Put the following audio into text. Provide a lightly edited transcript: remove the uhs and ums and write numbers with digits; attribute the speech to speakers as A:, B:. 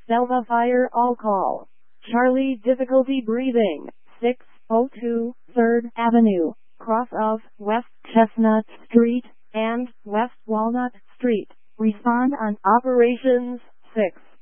A: Selva Fire All Call. Charlie Difficulty Breathing. 602 3rd Avenue, cross of West Chestnut Street and West Walnut Street. Respond on Operations 6.